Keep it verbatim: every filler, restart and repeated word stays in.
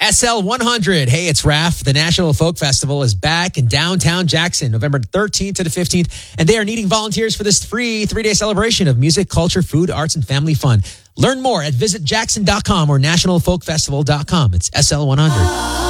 S L one hundred. Hey, it's Raph. The National Folk Festival is back in downtown Jackson, November thirteenth to the fifteenth, and they are needing volunteers for this free three-day celebration of music, culture, food, arts, and family fun. Learn more at visit jackson dot com or national folk festival dot com. It's S L one hundred.